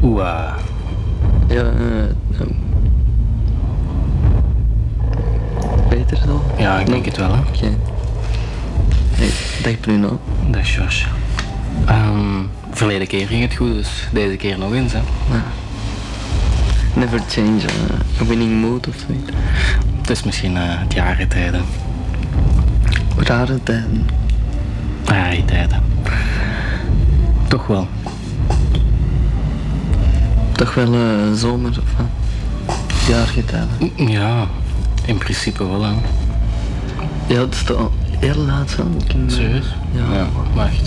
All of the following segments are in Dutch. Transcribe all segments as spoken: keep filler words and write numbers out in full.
Oeh. Uh. Ja, uh, um. Beter dan? Ja, ik denk no. het wel. Oké. Okay. Hey, dag Bruno. Dag George. Um, verleden keer ging het goed, dus deze keer nog eens, hè. Ja. Never change uh, a winning mood of zoiets. Het is misschien uh, het jaren tijden. Rare tijden. Rare tijden. Toch wel. Toch wel uh, zomer of wat? Jarige tijden. Ja, in principe wel, hè. Ja, het is al heel laat zo. Serieus? Ja. Ja, wacht.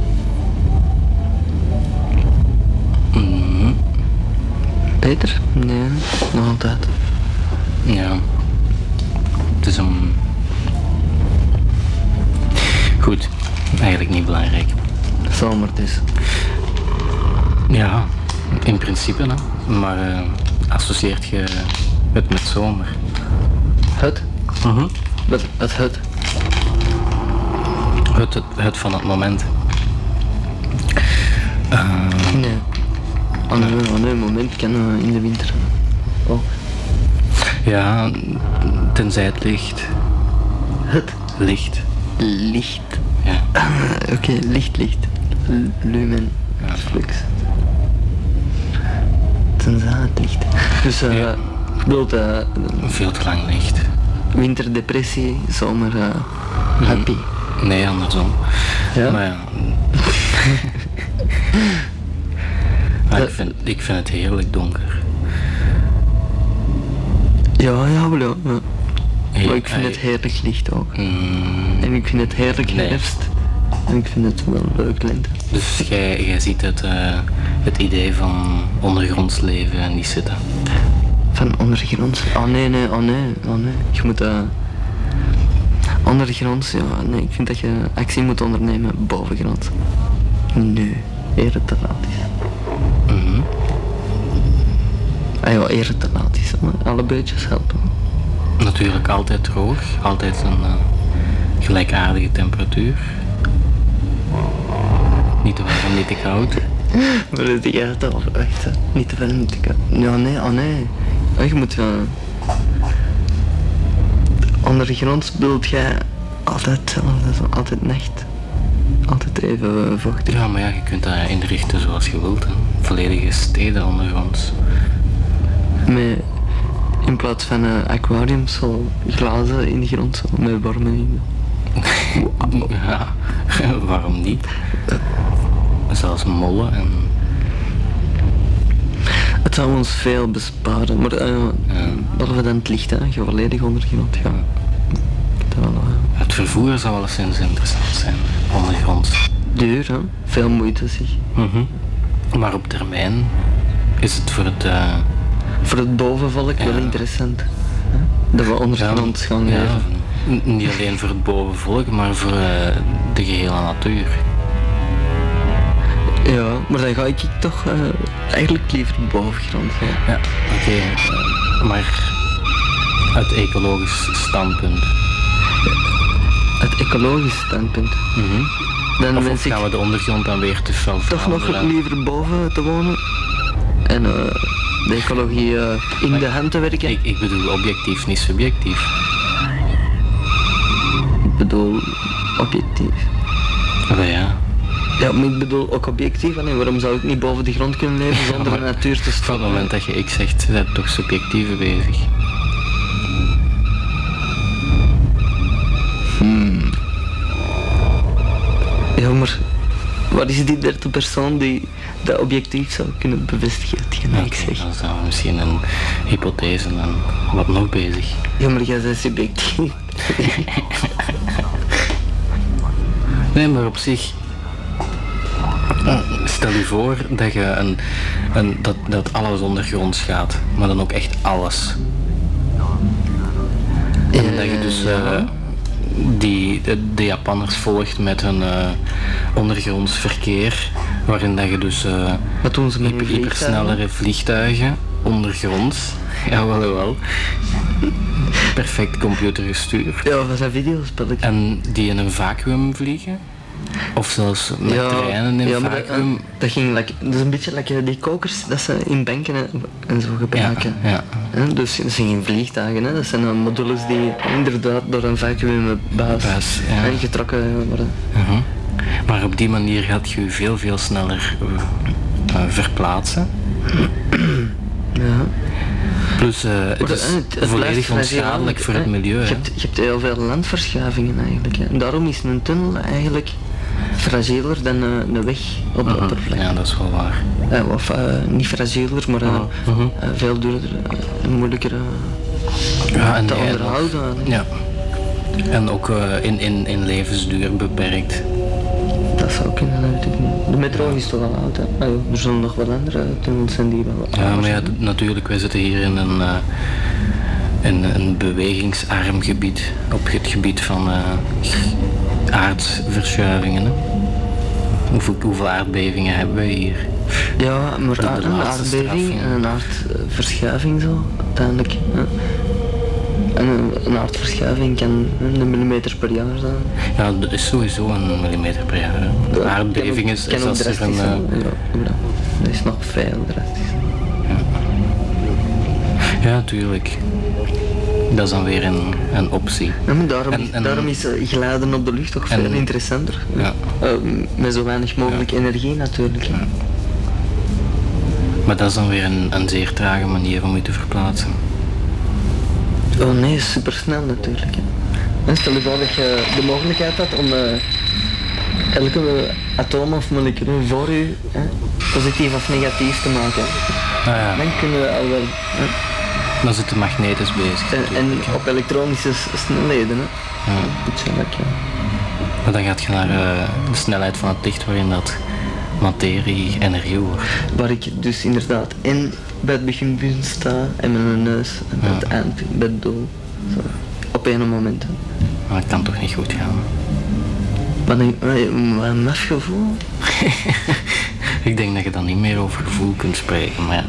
Mm. Beter? Nee, nog altijd. Ja. Het is een... Goed, eigenlijk niet belangrijk. Zomer dus. Ja, in principe, hè. Maar uh, associeert je het met zomer? Het? Uh-huh. Wat, wat het? Het, het? Het van het moment. Uh, nee. Aan een, aan een moment kan in de winter. Oh. Ja, tenzij het licht. Het? Licht. Licht. Ja. Uh, Oké, okay, licht, licht. L- lumen. Ja. Flux. Tenzij het licht. Dus, uh, ja. ik bedoel, uh, veel te lang licht. Winterdepressie, zomer uh, happy. Nee, andersom. Ja? Maar ja. Maar ik, vind, ik vind het heerlijk donker. Ja, ja, wel ja. ja. Heel, maar ik vind het heerlijk licht ook. Mm, en ik vind het heerlijk nee. herfst. En ik vind het wel leuk lente. Dus jij, jij ziet het, uh, het idee van ondergronds leven niet zitten? Van ondergronds? Oh nee, nee, oh nee, oh nee. Je moet uh, ondergronds, ja, nee, ik vind dat je actie moet ondernemen bovengronds. Nee, eerder te laat is. Mm-hmm. Ah ja, eerder te laat is, maar alle beetjes helpen. Natuurlijk altijd droog, altijd een uh, gelijkaardige temperatuur. Niet te warm, niet te koud. Maar dat is echt al echt, hè. Niet te veel, niet te koud. Ja, nee, oh nee. Oh, je moet wel... Ondergronds bedoelt jij altijd hetzelfde, altijd nacht. Altijd even vochtig. Ja, maar ja, je kunt dat inrichten zoals je wilt, hè. Volledige steden ondergronds. Met, in plaats van uh, aquariums, zo glazen in de grond, zo, met warme in. Ja, waarom niet? Zelfs mollen en... Het zou ons veel besparen, maar uh, ja. behalve dan het licht, hè, je volledig ondergrond gaat. Ja. Uh... Het vervoer zou wel eens interessant zijn, ondergronds. Duur, hè? Veel moeite, zeg. Mm-hmm. Maar op termijn is het voor het... Uh... Voor het bovenvolk ja. wel interessant. Hè? Dat we ondergronds ja, gaan leven. Ja, niet alleen voor het bovenvolk, maar voor uh, de gehele natuur. Ja, maar dan ga ik toch uh, eigenlijk liever bovengrond. Ja, ja oké. Okay. Uh, maar uit ecologisch standpunt. Uit ecologisch standpunt? Mm-hmm. Dan of of gaan we de ondergrond dan weer te fel toch nog liever boven te wonen en uh, de ecologie uh, in maar de hand te werken? Ik, ik bedoel objectief, niet subjectief. Ik bedoel objectief. Maar ja. Ja, maar ik bedoel ook objectief. En waarom zou ik niet boven de grond kunnen leven zonder ja, de natuur te stoppen? Op het moment dat je ik zegt, ben je toch subjectieve bezig. Hmm. Ja, maar wat is die derde persoon die dat objectief zou kunnen bevestigen? Hetgeen okay, ik zeg. Dan zijn we misschien een hypothese en wat nog bezig. Ja, maar jij bent subjectief. Nee, maar op zich... Stel je voor dat je een, een dat, dat alles ondergronds gaat, maar dan ook echt alles. En uh, dat je dus uh, die, de, de Japanners volgt met hun uh, ondergronds verkeer, waarin dat je dus uh, Wat doen ze met hyper, hypersnellere vliegtuigen ondergronds, jawel jawel, perfect computergestuurd. Ja, wat zijn videospelletjes. En die in een vacuüm vliegen. Of zelfs met Ja, treinen in ja, maar dat, vacuüm. dat ging like, dat is een beetje like die kokers dat ze in banken en, en zo gebruiken. Ja, ja. Hè, dus dat zijn geen vliegtuigen, hè. Dat zijn dan modules die inderdaad door een vacuümbuis Buis, ja. hè, getrokken worden. Mhm. Maar op die manier gaat je je veel, veel sneller uh, uh, verplaatsen. Ja. Plus, uh, het Maar, is hè, het- het volledig blijft onschadelijk voor het hè. milieu. Je Hè. hebt, je hebt heel veel landverschuivingen eigenlijk. Hè. En daarom is een tunnel eigenlijk fragieler dan uh, een weg op de Mhm. oppervlakte. Ja, dat is wel waar. Eh, of uh, niet fragieler, maar uh, Mhm. uh, veel duurder uh, en moeilijker uh, Ja, en te nee, onderhouden. hè. Ja. En ook uh, in, in, in levensduur beperkt. Dat zou kunnen, dat weet ik niet. De metro is toch al oud, hè? Ah, ja, er zullen nog wel andere tunnels zijn die wel Ja, ouder maar ja, zijn. d- natuurlijk, wij zitten hier in een, uh, in een bewegingsarm gebied, op het gebied van uh, aardverschuivingen. Hè. Hoeveel, hoeveel aardbevingen hebben we hier? Ja, maar de a- een laatste aardbeving straf, en een aardverschuiving zo, uiteindelijk. Hè. En een, een aardverschuiving kan een millimeter per jaar zijn. Ja, dat is sowieso een millimeter per jaar. Hè. De Dat aardbeving kan ook- is, kan is ook als er drastisch een... uh, zijn. Ja, ja, dat is nog veel drastisch. ja, tuurlijk. Dat is dan weer een, een optie. Ja, maar daarom, En- is, en- daarom is uh, glijden op de lucht toch veel en- interessanter. Ja. Uh, met zo weinig mogelijk energie natuurlijk. hè. Maar dat is dan weer een, een zeer trage manier om je te verplaatsen. Oh nee, supersnel natuurlijk. Hè. En stel je voor dat je de mogelijkheid had om uh, elke atoom of molecuul voor u hè, positief of negatief te maken. Nou ja, Dan kunnen we al wel. Hè. dan zit de magnetisch bezig. En, en natuurlijk, hè. op elektronische s- snelheden. Hè. Ja. Beetje like, ja. Maar dan gaat je naar uh, de snelheid van het licht waarin dat materie energie wordt. Waar ik dus inderdaad en bij het beginpunt sta en met mijn neus en bij Ja. het eind, bij het doel. Zo. Op één moment. Hè. Maar dat kan toch niet goed gaan? Wat een, wat een maf gevoel. Ik denk dat je dan niet meer over gevoel kunt spreken, maar ja.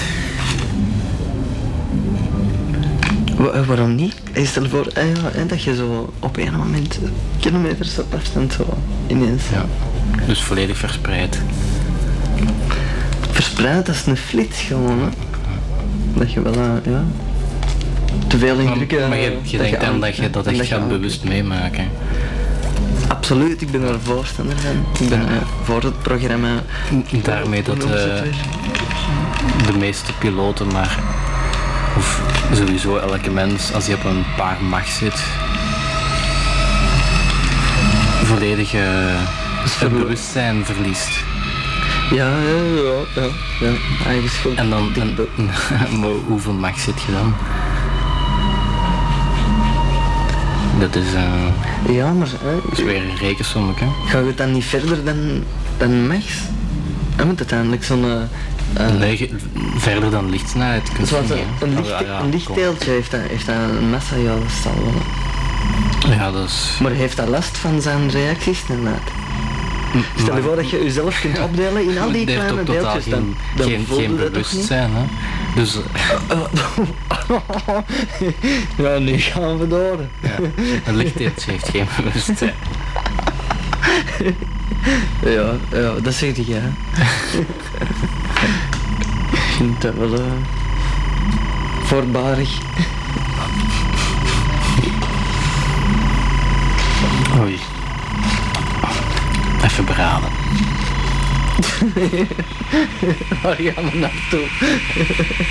Wa- waarom niet? Hey, stel voor eh, ja, hè, dat je zo op één moment kilometers op afstand zo ineens ja. Dus volledig verspreid. verspreid als een flits gewoon. Hè. Dat je wel, uh, ja, te veel Maar, indrukken. maar je, uh, je denkt dan aan- dat je dat en echt je gaat aan- bewust meemaken. Absoluut, ik ben er voorstander van. Ik ben Ja. uh, voor het programma. Daarmee dat Hoe noemt ze het uh, weer? de meeste piloten maar, of sowieso elke mens, als hij op een paar mach zit, volledig uh, het verlo- bewustzijn verliest. Ja, ja, ja, ja, ja. Eigen schuld. En dan, Ik en, be- maar hoeveel mach zit je dan? Dat is, uh, Ja, maar hè, dat is weer een rekensommetje. gaat het dan niet verder dan, dan max? En moet uiteindelijk zo'n... eh, eh, Nee, ge- verder dan lichtsnelheid kun je zoals niet, een, hè. een, Oh, licht, ja, ja, een lichtdeeltje heeft dat, heeft dat een massa, ja, dat zal wel. hè. Ja, dat is... Maar heeft dat last van zijn reactiesnelheid? Stel je maar- voor dat je jezelf kunt opdelen in al die Die heeft kleine ook totaal deeltjes, dan, geen, dan geen, voelde geen dat toch niet? bewustzijn, hè. Dus, Ja, nu gaan we door. ja, een lichtdeeltje heeft geen bewustzijn. Ja, ja, dat zeg je, hè. Ik vind dat wel uh, voorbarig. Oei. Even beraden. Waar gaan we naartoe?